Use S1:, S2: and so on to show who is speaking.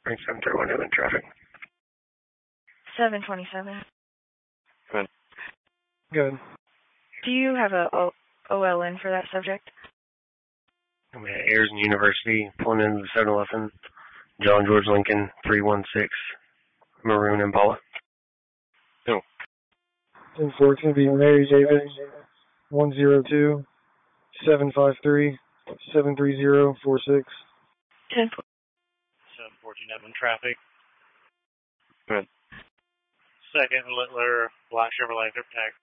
S1: 731 in traffic.
S2: 727.
S1: Good.
S3: Good.
S2: Do you have a OLN for that subject?
S1: I'm at Ayers University, pulling into the 7-Eleven. John George Lincoln, 316, Maroon Impala.
S3: No. 10-4, it's going to be Mary David, 102-753-73046.
S2: 10-4.
S4: 714 in traffic.
S1: Good.
S4: Second Littler, Black Chevrolet, third tag.